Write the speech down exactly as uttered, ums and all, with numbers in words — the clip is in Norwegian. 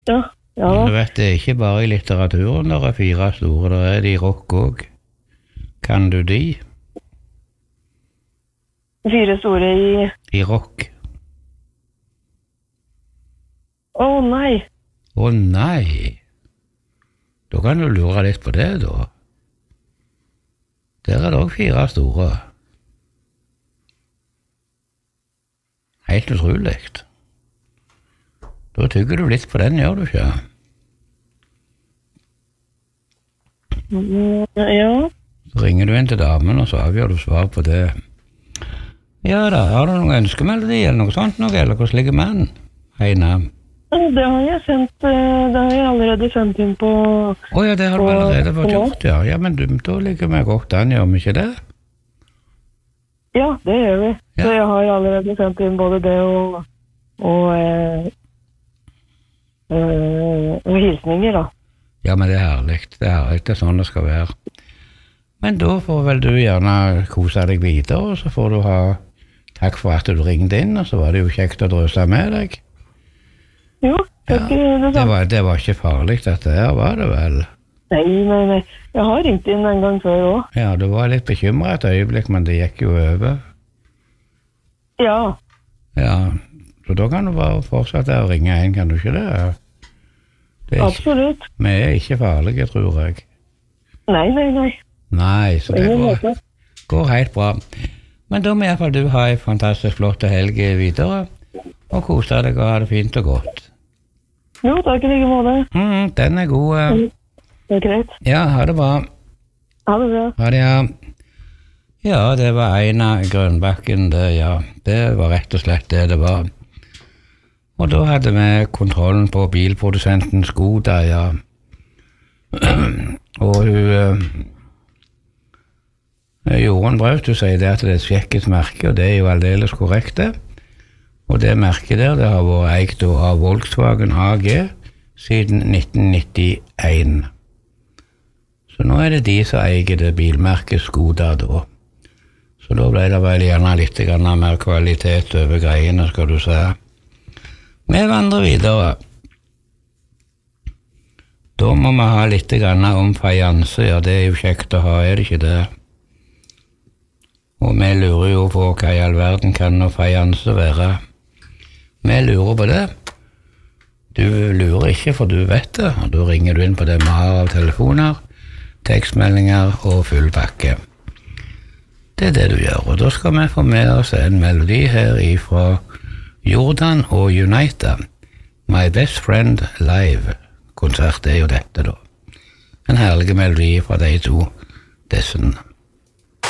Ja, ja. Men du vet, det er ikke bare i litteraturen der er fire store, der er det i rock også. Kan du de? Fire store i... I rock. Å oh, nei. Å oh, nei. Da kan du lure litt på det da. Der er det også fire store. Helt utroligt. Da tygger du litt på den, gjør du ikke? Mm, ja. Så ringer du inn til damen, og så avgjør du svar på det. Ja da, har du noen ønskemelodi eller noe sånt, noe, eller hvordan ligger man? Hei, navn. Det har jeg sendt, det har jeg allerede sendt inn på... Åja, det har du allerede fått gjort, ja. Ja, men du, da ligger vi godt an, gjør vi ikke det? Ja, det gjør vi. Ja. Så jeg har allerede sendt inn både det og... og eh, eh, og hilsninger, da. Ja, men det er herlig. Det er herlig, det er sånn det skal være. Men da får vel du gjerne kose deg videre, og så får du ha takk for at du ringte inn, og så var det jo kjekt å drøse med deg. Jo, ja, det, det, det, var, det var ikke farlig dette her, var det vel? Nei, nei, nei. Jeg har ringt inn en gang før også. Ja, du var litt bekymret et øyeblikk, men det gikk jo over. Ja. Ja, så da kan du bare fortsette å ringe inn, kan du ikke det? det er Absolutt. Ikke, vi er ikke farlige, tror jeg. Nei, nei, nei. Nei, så det går, går helt bra. Men da må i hvert fall du ha en fantastisk flott helg videre, og kose deg og ha det fint og godt. Jo, takk i like måte. Mm, den er god. Mm, det er greit. Ja, ha det bra. Ha det bra. Ha det, ja. Ja, det var Einar Grønbakken, det, ja. Det var rett og slett det det var. Og da hadde vi kontrollen på bilprodusenten Skoda, ja. Og hun... Jorunn Braut, du sier det at det er et svekket merke, og det er jo aldeles korrekt det. Og det merket der, det har vært eikt av Volkswagen A G siden nitten nittien. Så nå er det de som eier det bilmerket Skoda da. Så da ble det vel gjerne litt mer kvalitet over greiene, skal du si. Vi vandrer videre. Da må vi ha litt om fajanse, ja det er jo kjekt å ha, er det ikke det? Og vi lurer jo på hva i all verden kan noe fajanse være. Vi lurer på det. Du lurer ikke, for du vet det, og da ringer du inn på det vi har av telefoner, tekstmeldinger og full pakke. Det er det du gjør, og da skal vi få med oss en melodi her ifra Jordan og Unita. My Best Friend Live. Konsert er jo dette da. En herlig melodi fra de to dessen.